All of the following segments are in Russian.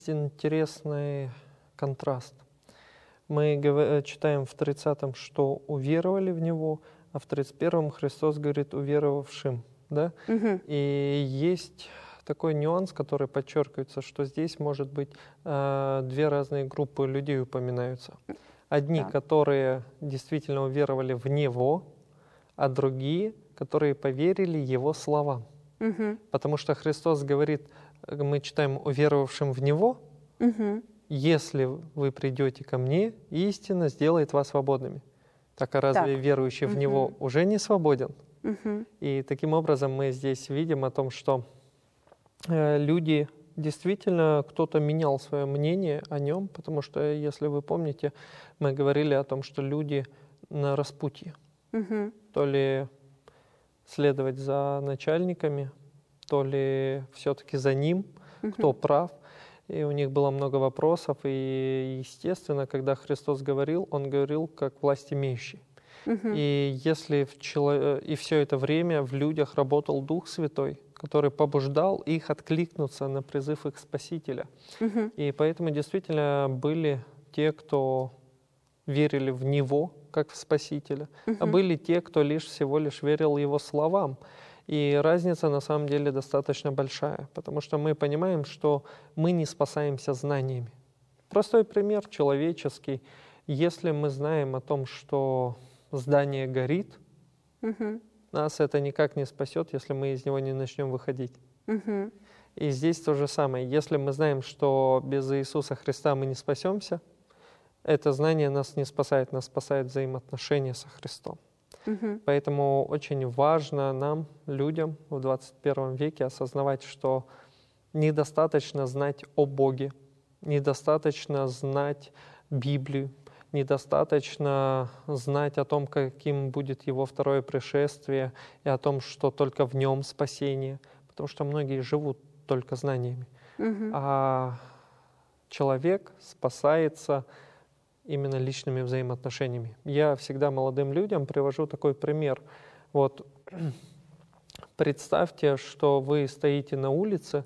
Интересный контраст. Мы читаем в 30-м, что уверовали в Него, а в 31-м Христос говорит уверовавшим. Да? И есть такой нюанс, который подчеркивается, что здесь, может быть, две разные группы людей упоминаются. Одни, которые действительно уверовали в Него, а другие, которые поверили Его словам. Потому что Христос говорит, мы читаем уверовавшим в Него, если вы придете ко мне, истина сделает вас свободными. Так, а разве верующий в Него уже не свободен? И таким образом мы здесь видим о том, что люди, действительно, кто-то менял свое мнение о Нем, потому что, если вы помните, мы говорили о том, что люди на распутье. То ли следовать за начальниками, то ли все-таки за Ним, кто прав. И у них было много вопросов, и, естественно, когда Христос говорил, Он говорил как власть имеющий. И если и все это время в людях работал Дух Святой, который побуждал их откликнуться на призыв их Спасителя. И поэтому действительно были те, кто верили в Него, как в Спасителя, а были те, кто всего лишь верил Его словам. И разница на самом деле достаточно большая, потому что мы понимаем, что мы не спасаемся знаниями. Простой пример человеческий. Если мы знаем о том, что здание горит, нас это никак не спасет, если мы из него не начнем выходить. И здесь то же самое. Если мы знаем, что без Иисуса Христа мы не спасемся, это знание нас не спасает, нас спасает взаимоотношения со Христом. Поэтому очень важно нам, людям в 21 веке, осознавать, что недостаточно знать о Боге, недостаточно знать Библию, недостаточно знать о том, каким будет Его второе пришествие, и о том, что только в Нем спасение, потому что многие живут только знаниями. А человек спасается именно личными взаимоотношениями. Я всегда молодым людям привожу такой пример. Вот представьте, что вы стоите на улице,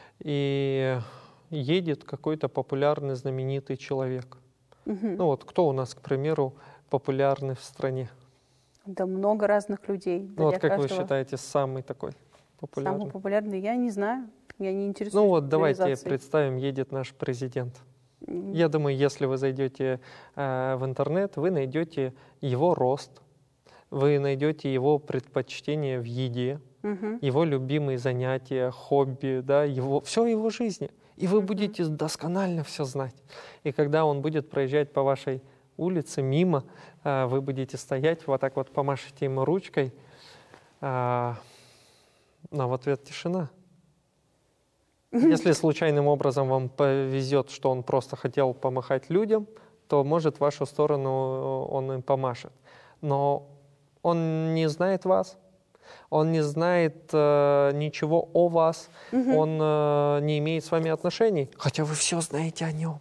и едет какой-то популярный, знаменитый человек. Ну вот кто у нас, к примеру, популярный в стране? Да много разных людей. Ну вот как вы считаете, самый такой популярный? Самый популярный? Я не знаю. Я не интересуюсь. Ну вот давайте представим, едет наш президент. Я думаю, если вы зайдете в интернет, вы найдете его рост, вы найдете его предпочтения в еде, его любимые занятия, хобби, да, все его жизни. И вы будете досконально все знать. И когда он будет проезжать по вашей улице мимо, вы будете стоять, вот так вот помашете ему ручкой, но в ответ тишина. Если случайным образом вам повезет, что он просто хотел помахать людям, то, может, в вашу сторону он им помашет. Но он не знает вас, он не знает ничего о вас, он не имеет с вами отношений, хотя вы все знаете о нем.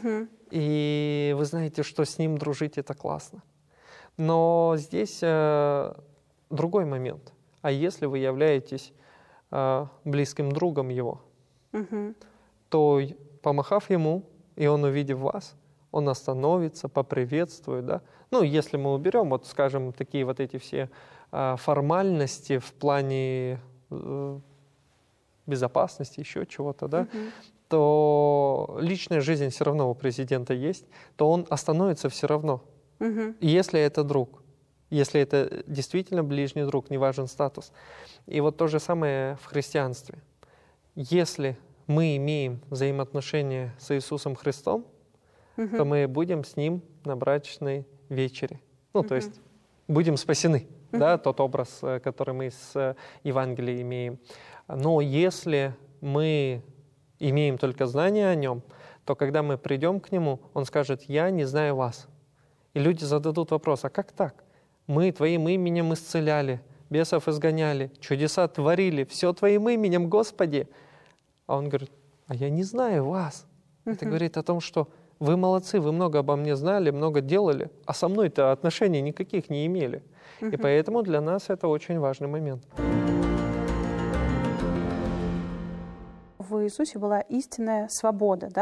И вы знаете, что с ним дружить — это классно. Но здесь другой момент. А если вы являетесь близким другом его, то, помахав ему, и он, увидев вас, он остановится, поприветствует. Да? Ну, если мы уберем, вот, скажем, такие вот эти все формальности в плане безопасности, еще чего-то, да, то личная жизнь все равно у президента есть, то он остановится все равно. Если это друг, если это действительно ближний друг, не важен статус. И вот то же самое в христианстве. Если мы имеем взаимоотношения с Иисусом Христом, то мы будем с Ним на брачной вечере. Ну, то есть будем спасены, да, тот образ, который мы с Евангелием имеем. Но если мы имеем только знания о Нем, то когда мы придем к Нему, Он скажет: «Я не знаю вас». И люди зададут вопрос: а как так? Мы Твоим именем исцеляли, бесов изгоняли, чудеса творили, все Твоим именем, Господи. А Он говорит: а я не знаю вас. Это говорит о том, что вы молодцы, вы много обо мне знали, много делали, а со мной-то отношений никаких не имели. И поэтому для нас это очень важный момент. В Иисусе была истинная свобода, да?